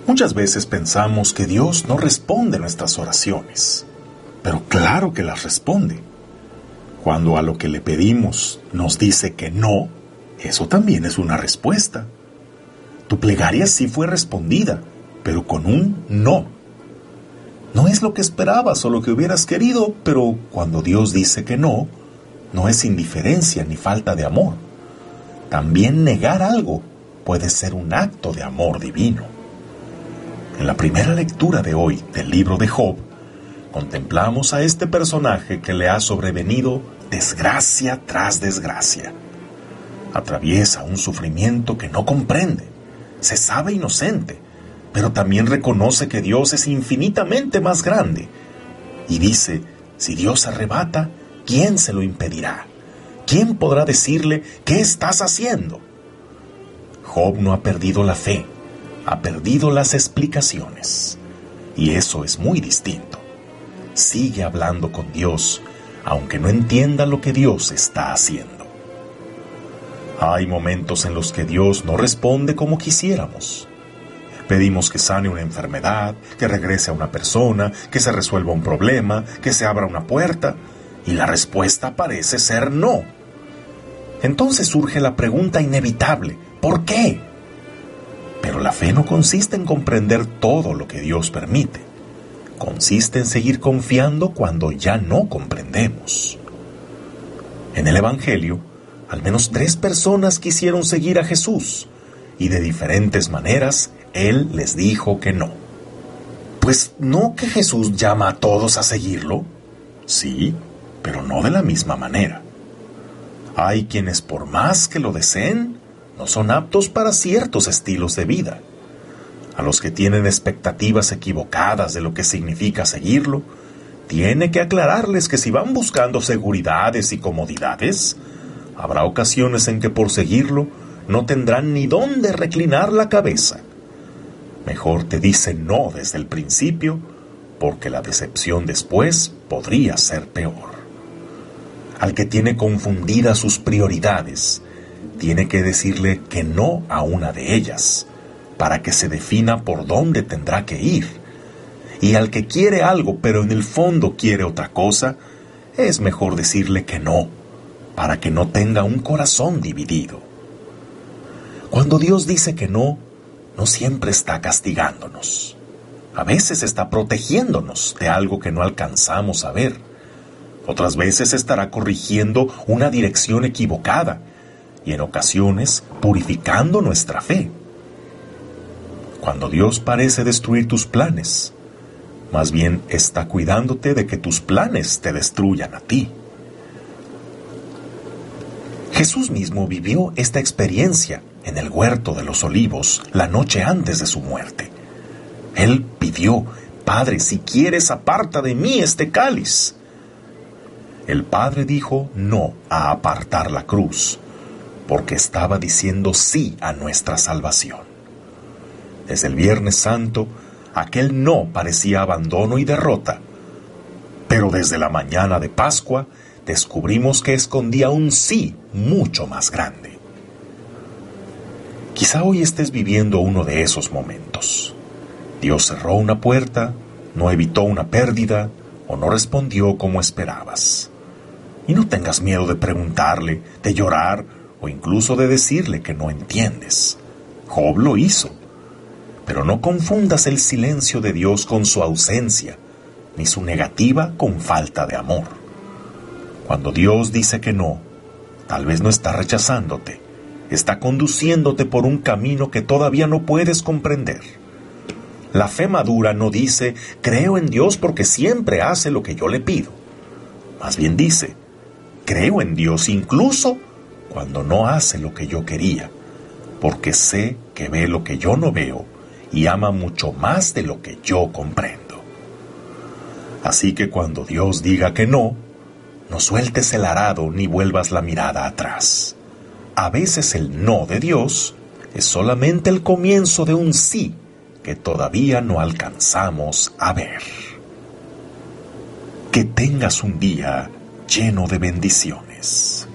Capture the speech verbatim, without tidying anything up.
Muchas veces pensamos que Dios no responde nuestras oraciones, pero claro que las responde. Cuando a lo que le pedimos nos dice que no, eso también es una respuesta. Tu plegaria sí fue respondida, pero con un no. No es lo que esperabas o lo que hubieras querido, pero cuando Dios dice que no, no es indiferencia ni falta de amor. También negar algo puede ser un acto de amor divino. En la primera lectura de hoy del libro de Job, contemplamos a este personaje que le ha sobrevenido desgracia tras desgracia. Atraviesa un sufrimiento que no comprende, se sabe inocente, pero también reconoce que Dios es infinitamente más grande. Y dice, si Dios arrebata, ¿quién se lo impedirá? ¿Quién podrá decirle, ¿qué estás haciendo? Job no ha perdido la fe, ha perdido las explicaciones. Y eso es muy distinto. Sigue hablando con Dios, aunque no entienda lo que Dios está haciendo. Hay momentos en los que Dios no responde como quisiéramos. Pedimos que sane una enfermedad, que regrese a una persona, que se resuelva un problema, que se abra una puerta, y la respuesta parece ser no. Entonces surge la pregunta inevitable, ¿por qué? Pero la fe no consiste en comprender todo lo que Dios permite. Consiste en seguir confiando cuando ya no comprendemos. En el Evangelio, al menos tres personas quisieron seguir a Jesús, y de diferentes maneras Él les dijo que no. Pues no que Jesús llama a todos a seguirlo. Sí, pero no de la misma manera. Hay quienes, por más que lo deseen, no son aptos para ciertos estilos de vida. A los que tienen expectativas equivocadas de lo que significa seguirlo, tiene que aclararles que si van buscando seguridades y comodidades, habrá ocasiones en que por seguirlo no tendrán ni dónde reclinar la cabeza. Mejor te dice no desde el principio, porque la decepción después podría ser peor. Al que tiene confundidas sus prioridades, tiene que decirle que no a una de ellas, para que se defina por dónde tendrá que ir. Y al que quiere algo, pero en el fondo quiere otra cosa, es mejor decirle que no, para que no tenga un corazón dividido. Cuando Dios dice que no, no siempre está castigándonos. A veces está protegiéndonos de algo que no alcanzamos a ver. Otras veces estará corrigiendo una dirección equivocada y en ocasiones purificando nuestra fe. Cuando Dios parece destruir tus planes, más bien está cuidándote de que tus planes te destruyan a ti. Jesús mismo vivió esta experiencia en el huerto de los olivos la noche antes de su muerte. Él pidió, Padre, si quieres, aparta de mí este cáliz. El Padre dijo no a apartar la cruz, porque estaba diciendo sí a nuestra salvación. Desde el Viernes Santo, aquel no parecía abandono y derrota, pero desde la mañana de Pascua descubrimos que escondía un sí mucho más grande. Quizá hoy estés viviendo uno de esos momentos. Dios cerró una puerta, no evitó una pérdida o no respondió como esperabas. Y no tengas miedo de preguntarle, de llorar o incluso de decirle que no entiendes. Job lo hizo. Pero no confundas el silencio de Dios con su ausencia, ni su negativa con falta de amor. Cuando Dios dice que no, tal vez no está rechazándote, está conduciéndote por un camino que todavía no puedes comprender. La fe madura no dice, creo en Dios porque siempre hace lo que yo le pido. Más bien dice, creo en Dios incluso cuando no hace lo que yo quería, porque sé que ve lo que yo no veo y ama mucho más de lo que yo comprendo. Así que cuando Dios diga que no, no sueltes el arado ni vuelvas la mirada atrás. A veces el no de Dios es solamente el comienzo de un sí que todavía no alcanzamos a ver. Que tengas un día lleno de bendiciones.